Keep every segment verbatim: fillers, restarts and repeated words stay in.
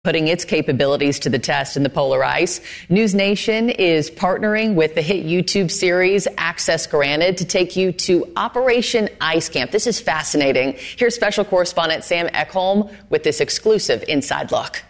putting its capabilities to the test in the polar ice. News Nation is partnering with the hit YouTube series Access Granted to take you to Operation Ice Camp. This is fascinating. Here's special correspondent Sam Ekholm with this exclusive inside look.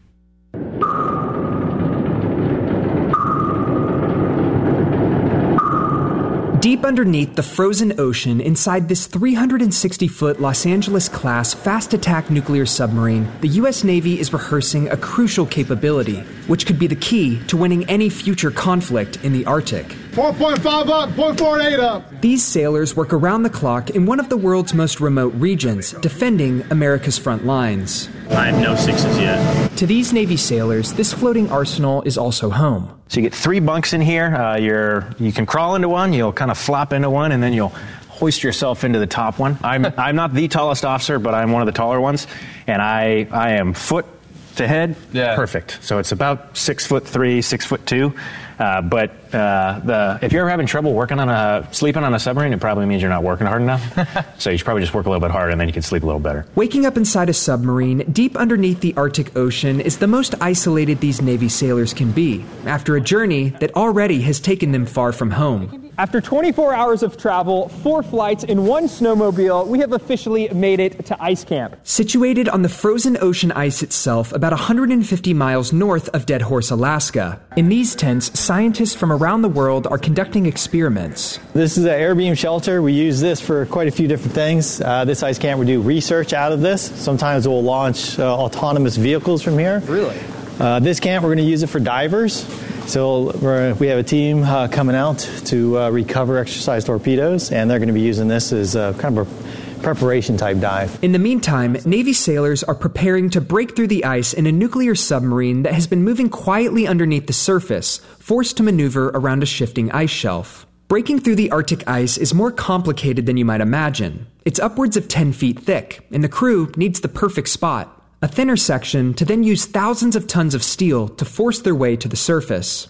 Deep underneath the frozen ocean inside this three hundred sixty foot Los Angeles-class fast-attack nuclear submarine, the U S Navy is rehearsing a crucial capability, which could be the key to winning any future conflict in the Arctic. four point five up, point four eight up. These sailors work around the clock in one of the world's most remote regions, defending America's front lines. I have no sixes yet. To these Navy sailors, this floating arsenal is also home. So you get three bunks in here. Uh, you're, you can crawl into one, you'll kind of flop into one, and then you'll hoist yourself into the top one. I'm, I'm not the tallest officer, but I'm one of the taller ones, and I, I am foot to head, yeah. Perfect. So it's about six foot three, six foot two. Uh, but uh, the if you're ever having trouble working on a sleeping on a submarine, it probably means you're not working hard enough. So you should probably just work a little bit harder, and then you can sleep a little better. Waking up inside a submarine deep underneath the Arctic Ocean is the most isolated these Navy sailors can be, after a journey that already has taken them far from home. After twenty-four hours of travel, four flights, and one snowmobile, we have officially made it to Ice Camp. Situated on the frozen ocean ice itself, about one hundred fifty miles north of Dead Horse, Alaska. In these tents, scientists from around the world are conducting experiments. This is an air beam shelter. We use this for quite a few different things. Uh, this ice camp, we do research out of this. Sometimes we'll launch uh, autonomous vehicles from here. Really? Uh, this camp, we're going to use it for divers. So we're, we have a team uh, coming out to uh, recover exercise torpedoes, and they're going to be using this as uh, kind of a preparation type dive. In the meantime, Navy sailors are preparing to break through the ice in a nuclear submarine that has been moving quietly underneath the surface, forced to maneuver around a shifting ice shelf. Breaking through the Arctic ice is more complicated than you might imagine. It's upwards of ten feet thick, and the crew needs the perfect spot. A thinner section to then use thousands of tons of steel to force their way to the surface.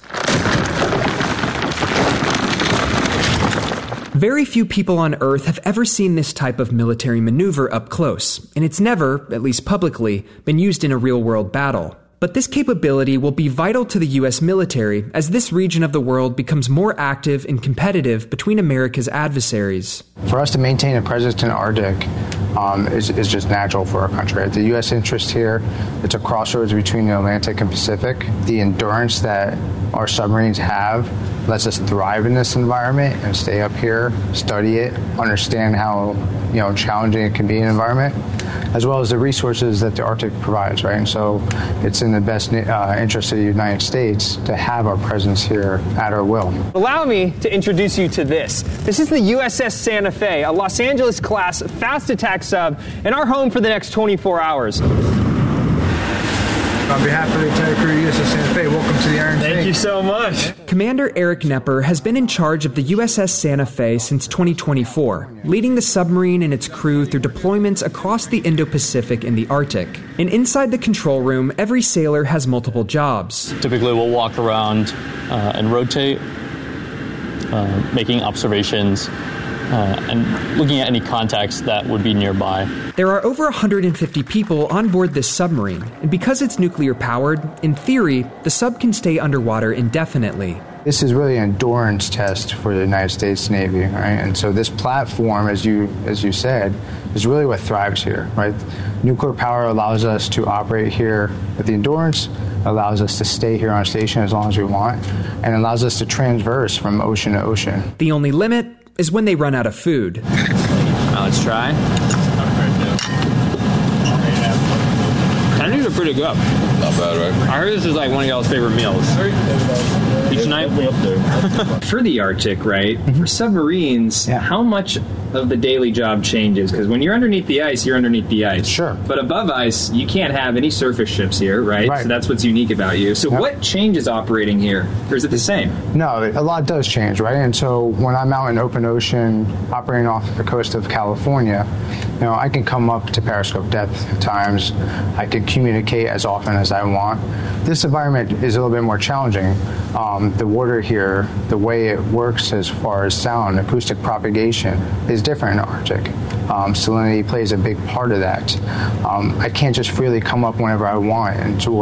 Very few people on Earth have ever seen this type of military maneuver up close, and it's never, at least publicly, been used in a real-world battle. But this capability will be vital to the U S military as this region of the world becomes more active and competitive between America's adversaries. For us to maintain a presence in the Arctic um, is, is just natural for our country. The U S interest here, it's a crossroads between the Atlantic and Pacific. The endurance that our submarines have lets us thrive in this environment and stay up here, study it, understand how you know challenging it can be in an environment, as well as the resources that the Arctic provides, right? And so it's in the best uh, interest of the United States to have our presence here at our will. Allow me to introduce you to this. This is the U S S Santa Fe, a Los Angeles-class fast-attack sub, and our home for the next twenty-four hours. On behalf of the entire crew of U S S Santa Fe, welcome to the Iron Snake. Thank you so much. Commander Eric Knepper has been in charge of the U S S Santa Fe since twenty twenty-four, leading the submarine and its crew through deployments across the Indo-Pacific and the Arctic. And inside the control room, every sailor has multiple jobs. Typically, we'll walk around uh, and rotate, uh, making observations, Uh, and looking at any contacts that would be nearby. There are over one hundred fifty people on board this submarine, and because it's nuclear-powered, in theory, the sub can stay underwater indefinitely. This is really an endurance test for the United States Navy, right? And so this platform, as you as you said, is really what thrives here, right? Nuclear power allows us to operate here with the endurance, allows us to stay here on station as long as we want, and allows us to transverse from ocean to ocean. The only limit is when they run out of food. Now let's try. I think they're pretty good. Not bad, right? I heard this is like one of y'all's favorite meals. Each night? Way up there. For the Arctic, right? Mm-hmm. For submarines, yeah. How much of the daily job changes? Because when you're underneath the ice, you're underneath the ice. Sure. But above ice, you can't have any surface ships here, right? Right. So that's what's unique about you. So yep. What changes operating here? Or is it the same? No, a lot does change, right? And so when I'm out in open ocean, operating off the coast of California, you know, I can come up to periscope depth at times. I can communicate as often as I want. This environment is a little bit more challenging. Um, the water here, the way it works as far as sound, acoustic propagation, is different in the Arctic. Um, salinity plays a big part of that. Um, I can't just freely come up whenever I want and